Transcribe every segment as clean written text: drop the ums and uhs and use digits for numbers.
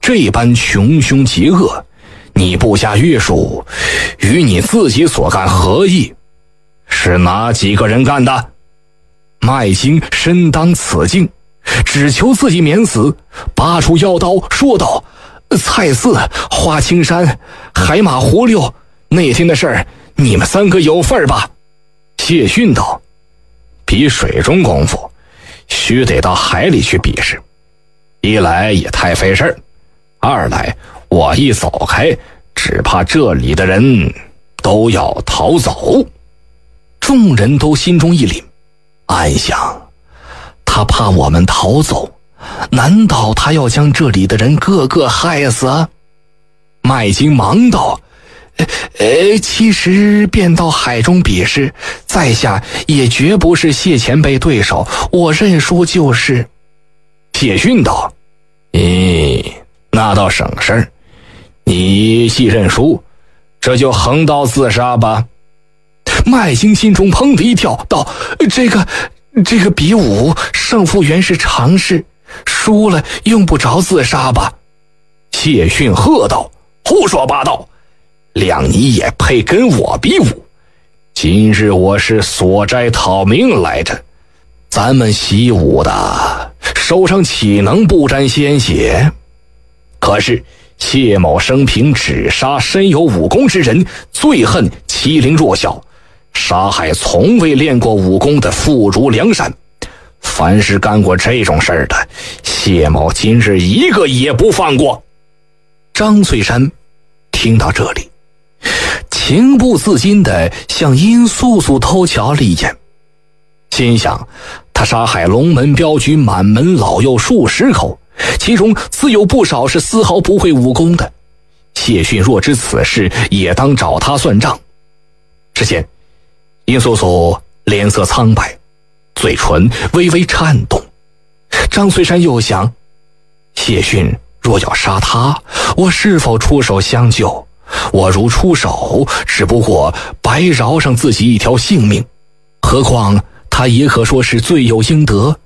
这般穷凶极恶，你不加约束，与你自己所干何异？是哪几个人干的？麦京身当此境，只求自己免死，拔出腰刀说道：蔡四、花青山、海马胡六，那天的事儿你们三个有份吧？谢逊道：比水中功夫，须得到海里去比试，一来也太费事儿，二来我一走开，只怕这里的人都要逃走。众人都心中一凛，暗想，他怕我们逃走，难道他要将这里的人个个害死？麦京忙道：其实便到海中比试，在下也绝不是谢前辈对手，我认输就是。谢逊道：那倒省事儿，你既认输，这就横刀自杀吧。麦京心中砰的一跳，道：这个比武胜负原是常事，输了用不着自杀吧。谢逊喝道：胡说八道，谅你也配跟我比武？今日我是索斋讨命来着，咱们习武的手上岂能不沾鲜血？可是谢某生平只杀身有武功之人，最恨欺凌弱小，杀害从未练过武功的妇孺良善，凡是干过这种事儿的，谢某今日一个也不放过。张翠山听到这里，情不自禁地向殷素素偷瞧了一眼，心想他杀害龙门镖局满门老幼数十口，其中自有不少是丝毫不会武功的，谢逊若知此事，也当找他算账。只见殷素素脸色苍白，嘴唇微微颤动。张翠山又想，谢逊若要杀他，我是否出手相救？我如出手，只不过白饶上自己一条性命，何况他也可说是罪有应得。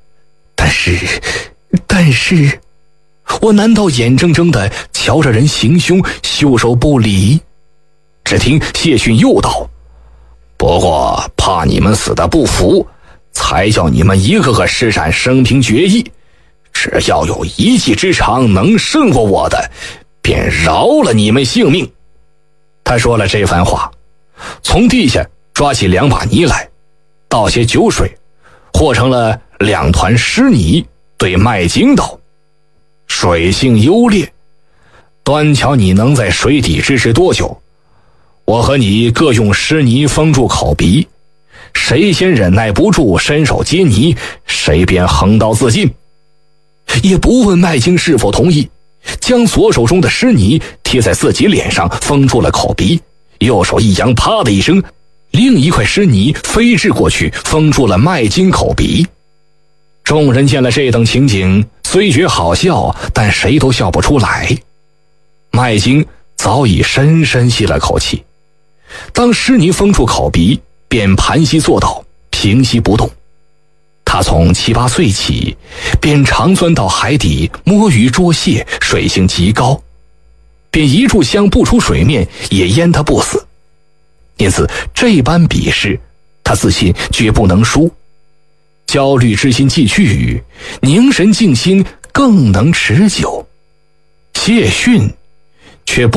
但是我难道眼睁睁地瞧着人行凶，袖手不理？只听谢逊又道：不过怕你们死得不服，才叫你们一个个施展生平绝艺，只要有一技之长能胜过我的，便饶了你们性命。他说了这番话，从地下抓起2把泥来，倒些酒水，和成了2团湿泥，对麦京道：水性优劣，端瞧你能在水底支持多久，我和你各用湿泥封住口鼻，谁先忍耐不住伸手接泥，谁便横刀自尽。也不问麦京是否同意，将左手中的湿泥贴在自己脸上，封住了口鼻，右手一扬，啪的一声，另一块湿泥飞掷过去，封住了麦京口鼻。众人见了这等情景，虽觉好笑，但谁都笑不出来。麦京早已深深吸了口气，当湿泥封住口鼻，便盘膝坐倒，平息不动。他从7、8岁起，便常钻到海底摸鱼捉蟹，水性极高，便一炷香不出水面也淹他不死。因此这般比试，他自信绝不能输。焦虑之心既去，凝神静心更能持久。谢逊却不